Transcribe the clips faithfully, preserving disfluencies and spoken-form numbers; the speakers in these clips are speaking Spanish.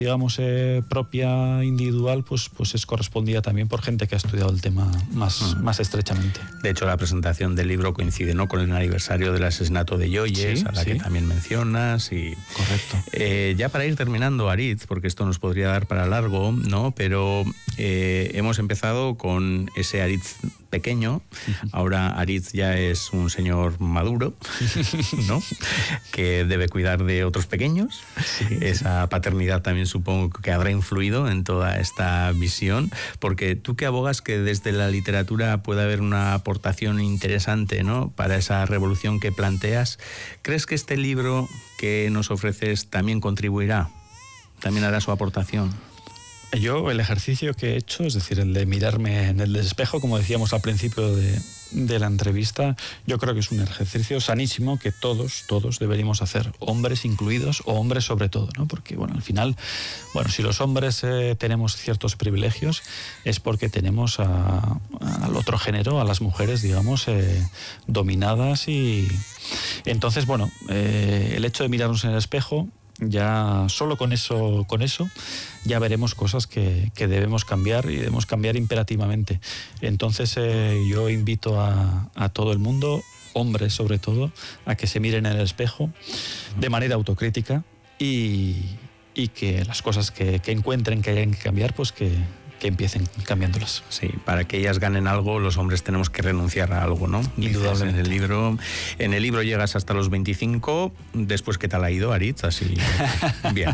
digamos, eh, propia, individual, pues, pues es correspondida también por gente que ha estudiado el tema más, mm. más estrechamente. De hecho, la presentación del libro coincide, ¿no?, con el aniversario del asesinato de Joyes, sí, a la sí. que también mencionas. Y, correcto. Eh, ya para ir terminando, Aritz, porque esto nos podría dar para largo, ¿no?, pero eh, hemos empezado con ese Aritz pequeño. Ahora Aritz ya es un señor maduro, ¿no?, que debe cuidar de otros pequeños. Sí. Esa paternidad también supongo que habrá influido en toda esta visión, porque tú que abogas que desde la literatura puede haber una aportación interesante, ¿no?, para esa revolución que planteas, ¿crees que este libro que nos ofreces también contribuirá? ¿También hará su aportación? Yo, el ejercicio que he hecho, es decir, el de mirarme en el espejo, como decíamos al principio de, de la entrevista, yo creo que es un ejercicio sanísimo que todos, todos deberíamos hacer, hombres incluidos o hombres sobre todo, ¿no? Porque, bueno, al final, bueno, si los hombres eh, tenemos ciertos privilegios, es porque tenemos a, a, al otro género, a las mujeres, digamos, eh, dominadas, y entonces, bueno, eh, el hecho de mirarnos en el espejo, ya solo con eso, con eso ya veremos cosas que, que debemos cambiar, y debemos cambiar imperativamente. Entonces eh, yo invito a, a todo el mundo, hombres sobre todo, a que se miren en el espejo de manera autocrítica, y, y que las cosas que, que encuentren que hayan que cambiar, pues que que empiecen cambiándolas. Sí, para que ellas ganen algo, los hombres tenemos que renunciar a algo, ¿no? Indudablemente. En el libro, en el libro llegas hasta los veinticinco, después, ¿qué tal ha ido, Aritz? Así, bien.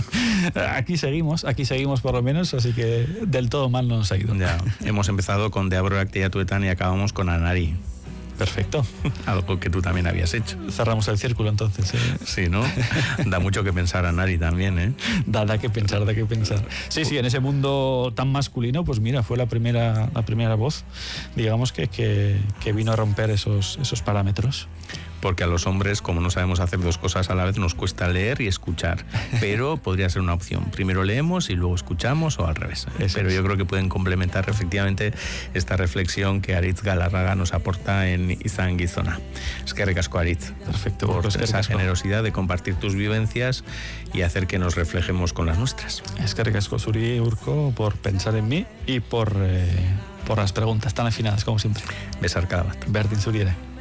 Aquí seguimos, aquí seguimos por lo menos, así que del todo mal no nos ha ido. Ya, hemos empezado con De Abro Actea Tuetan y acabamos con Anari. Perfecto. Algo que tú también habías hecho. Cerramos el círculo entonces. ¿eh? Sí, ¿no? Da mucho que pensar a Anari también, ¿eh? Da, da que pensar, da que pensar. Sí, sí, en ese mundo tan masculino, pues mira, fue la primera, la primera voz, digamos, que, que, que vino a romper esos, esos parámetros. Porque a los hombres, como no sabemos hacer dos cosas a la vez, nos cuesta leer y escuchar. Pero podría ser una opción. Primero leemos y luego escuchamos, o al revés. Eso Pero es. Yo creo que pueden complementar efectivamente esta reflexión que Aritz Galarraga nos aporta en Izan Gizona. Es que ricasco, Aritz. Perfecto. Por pues esa generosidad de compartir tus vivencias y hacer que nos reflejemos con las nuestras. Es que ricasco, Zuri Urko, por pensar en mí y por, eh, por las preguntas tan afinadas como siempre. Besar cada bat. Berdin Zuriere.